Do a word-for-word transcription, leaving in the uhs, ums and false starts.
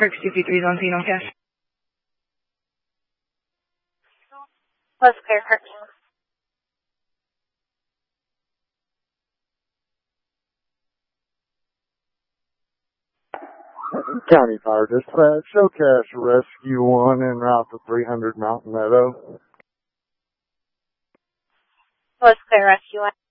Kirk's two three three is on scene on cash. What's clear, Kirk? County Fire Dispatch, show cash rescue one en route to three hundred Mountain Meadow. What's clear, rescue one?